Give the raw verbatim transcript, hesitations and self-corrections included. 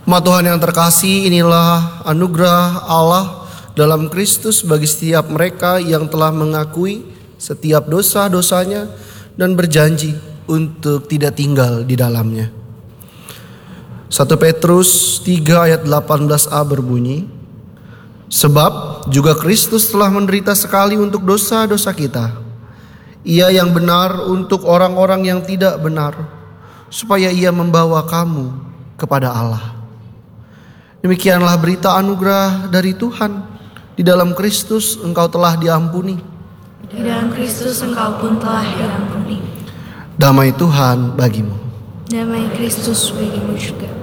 Umat Tuhan yang terkasih, inilah anugerah Allah dalam Kristus bagi setiap mereka yang telah mengakui setiap dosa-dosanya dan berjanji untuk tidak tinggal di dalamnya. satu Petrus tiga ayat delapan belas a berbunyi, sebab juga Kristus telah menderita sekali untuk dosa-dosa kita, Ia yang benar untuk orang-orang yang tidak benar, supaya Ia membawa kamu kepada Allah. Demikianlah berita anugerah dari Tuhan. Di dalam Kristus engkau telah diampuni. Di dalam Kristus engkau pun telah diampuni. Damai Tuhan bagimu. Damai Kristus bagimu juga.